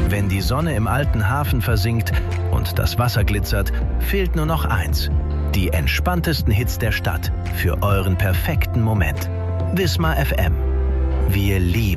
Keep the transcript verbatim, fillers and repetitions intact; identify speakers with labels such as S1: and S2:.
S1: Wenn die Sonne im alten Hafen versinkt und das Wasser glitzert, fehlt nur noch eins. Die entspanntesten Hits der Stadt für euren perfekten Moment. Wismar F M. Wir lieben